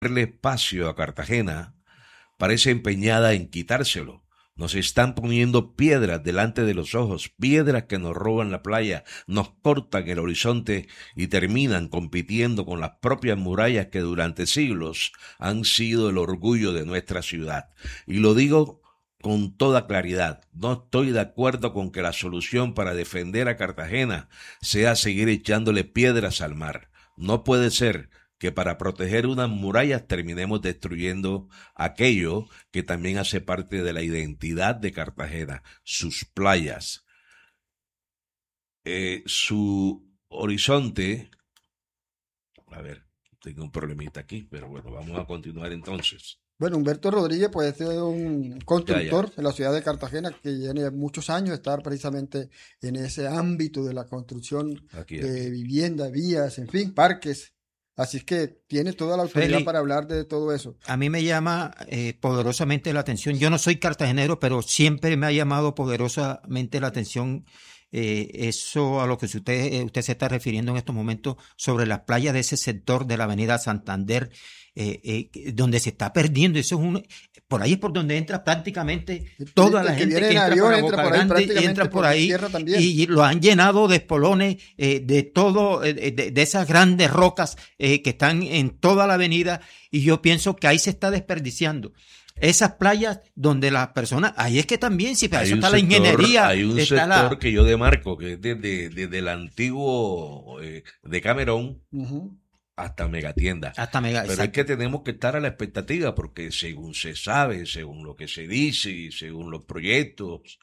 espacio a Cartagena, parece empeñada en quitárselo. Nos están poniendo piedras delante de los ojos, piedras que nos roban la playa, nos cortan el horizonte y terminan compitiendo con las propias murallas que durante siglos han sido el orgullo de nuestra ciudad. Y lo digo con toda claridad, no estoy de acuerdo con que la solución para defender a Cartagena sea seguir echándole piedras al mar. No puede ser que para proteger unas murallas terminemos destruyendo aquello que también hace parte de la identidad de Cartagena, sus playas, su horizonte. A ver, tengo un problemita aquí, pero bueno, vamos a continuar entonces. Bueno, Humberto Rodríguez puede ser un constructor en la ciudad de Cartagena que tiene muchos años de estar precisamente en ese ámbito de la construcción de vivienda, vías, en fin, parques. Así es que tiene toda la autoridad Feli, para hablar de todo eso. A mí me llama poderosamente la atención. Yo no soy cartagenero, pero siempre me ha llamado poderosamente la atención eso a lo que usted se está refiriendo en estos momentos sobre las playas de ese sector de la avenida Santander, donde se está perdiendo. Eso es por ahí es por donde entra prácticamente toda la gente que entra por la Boca Grande y entra por ahí y lo han llenado de espolones de todo, de esas grandes rocas que están en toda la avenida, y yo pienso que ahí se está desperdiciando esas playas donde las personas, ahí es que también, si para eso está la ingeniería. Hay un sector que yo demarco, que es desde el antiguo de Camerón hasta Megatienda. Pero exacto. Es que tenemos que estar a la expectativa, porque según se sabe, según lo que se dice y según los proyectos,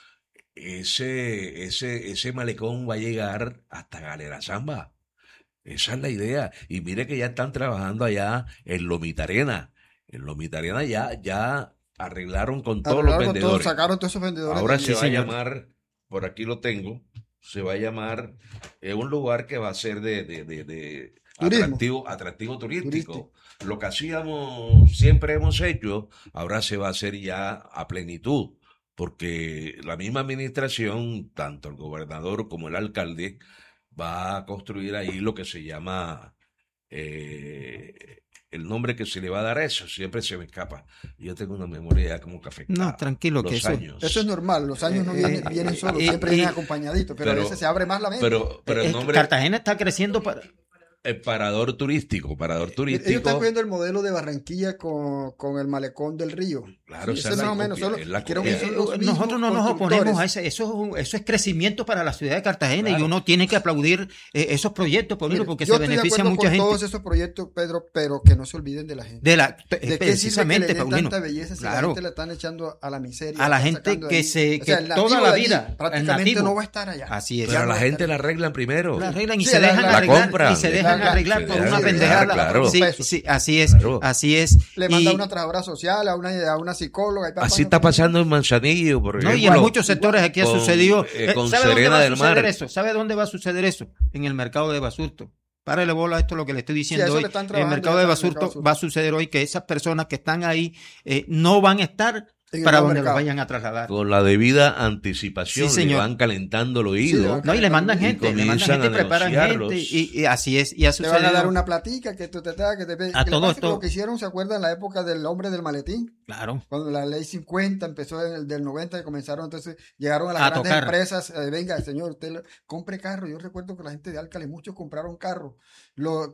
ese malecón va a llegar hasta Galera Zamba. Esa es la idea. Y mire que ya están trabajando allá en Lomitarena. En Lomitarena ya arreglaron con todos los vendedores. Sacaron todos esos vendedores. Ahora se va a llamar, por aquí lo tengo, se va a llamar un lugar que va a ser de atractivo turístico. Lo que siempre hemos hecho, ahora se va a hacer ya a plenitud, porque la misma administración, tanto el gobernador como el alcalde, va a construir ahí lo que se llama el nombre que se le va a dar a eso, siempre se me escapa. Yo tengo una memoria ya como café. No, tranquilo, que eso es normal, los años no vienen solos, siempre vienen acompañaditos, pero a veces se abre más la mente. Pero el nombre, Cartagena está creciendo para... Parador turístico. Ellos están cogiendo el modelo de Barranquilla con el malecón del río. Claro, sí, eso más o menos. Nosotros no nos oponemos a eso es crecimiento para la ciudad de Cartagena, claro. Y uno tiene que aplaudir esos proyectos, porque se beneficia a mucha gente. Todos esos proyectos, Pedro, pero que no se olviden de la gente. De precisamente, Paulino. Tanta belleza, claro. Si la gente la están echando a la miseria. A la gente que toda la vida prácticamente no va a estar allá. Así es. Pero a la gente la arreglan primero. La arreglan y se dejan arreglar. Y se dejan arreglar por una pendejada. Claro. Sí, así es. Así es. Le manda una trabajadora social, a una psicóloga. Así está pasando en Manzanillo, por ejemplo. Y en muchos sectores aquí ha sucedido. Con Serena del Mar. ¿Sabe dónde va a suceder eso? En el mercado de Basurto. Párale bola a esto lo que le estoy diciendo hoy. En el mercado de Basurto va a suceder hoy que esas personas que están ahí no van a estar para donde los vayan a trasladar. Con la debida anticipación, sí, le van calentando el oído. Y le mandan gente, y preparan gente, y así es. Y te van a dar una platica que tú te a todo esto. Lo que hicieron, ¿se acuerdan? En la época del hombre del maletín. Claro. Cuando la ley 50 empezó en el del 90 y comenzaron, entonces llegaron a las grandes empresas. Venga, señor, usted compre carro. Yo recuerdo que la gente de Álcales, muchos compraron carro.